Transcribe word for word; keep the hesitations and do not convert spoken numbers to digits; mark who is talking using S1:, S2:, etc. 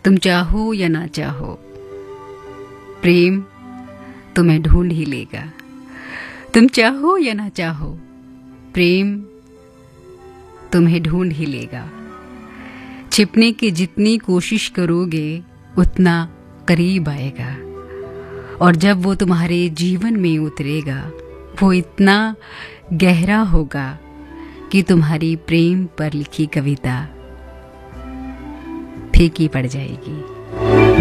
S1: तुम चाहो या ना चाहो, प्रेम तुम्हें ढूंढ ही लेगा। तुम चाहो या ना चाहो, प्रेम तुम्हें ढूंढ ही लेगा। छिपने की जितनी कोशिश करोगे उतना करीब आएगा, और जब वो तुम्हारे जीवन में उतरेगा वो इतना गहरा होगा कि तुम्हारी प्रेम पर लिखी कविता फीकी पड़ जाएगी।